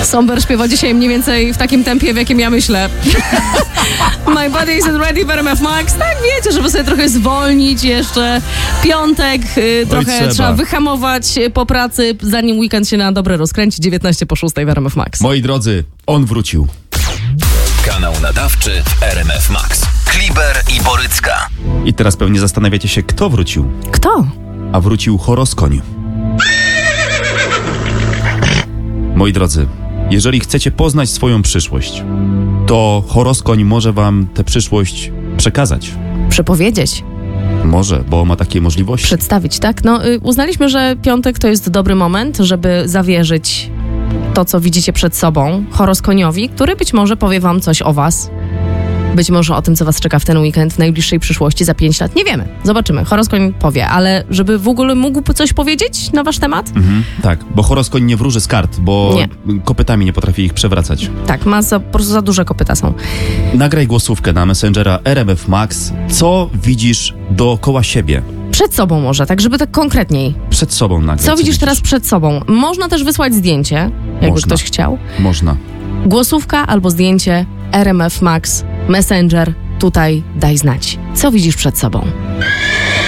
Somber śpiewa dzisiaj mniej więcej w takim tempie, w jakim ja myślę. My body isn't ready w RMF Max. Tak, wiecie, żeby sobie trochę zwolnić jeszcze. Piątek, trochę trzeba wyhamować po pracy, zanim weekend się na dobre rozkręci. 19:06 w RMF Max. Moi drodzy, on wrócił. Kanał nadawczy w RMF Max. Kliber i Borycka. I teraz pewnie zastanawiacie się, kto wrócił. Kto? A wrócił Horoskoń. Moi drodzy, jeżeli chcecie poznać swoją przyszłość, to Horoskoń może wam tę przyszłość przekazać. Przepowiedzieć. Może, bo ma takie możliwości. Przedstawić, tak? No, uznaliśmy, że piątek to jest dobry moment, żeby zawierzyć to, co widzicie przed sobą Horoskoniowi, który być może powie wam coś o was. Być może o tym, co was czeka w ten weekend, w najbliższej przyszłości, za 5 lat. Nie wiemy. Zobaczymy. Horoskoń powie, ale żeby w ogóle mógł coś powiedzieć na wasz temat? Tak, bo Horoskoń nie wróży z kart, bo kopytami nie potrafi ich przewracać. Tak, po prostu za duże kopyta są. Nagraj głosówkę na Messengera RMF Max. Co widzisz dookoła siebie? Przed sobą może, tak żeby tak konkretniej. Przed sobą nagraj. Co widzisz teraz przed sobą? Można też wysłać zdjęcie, jakby ktoś chciał. Można. Głosówka albo zdjęcie, RMF Max, Messenger, tutaj daj znać. Co widzisz przed sobą?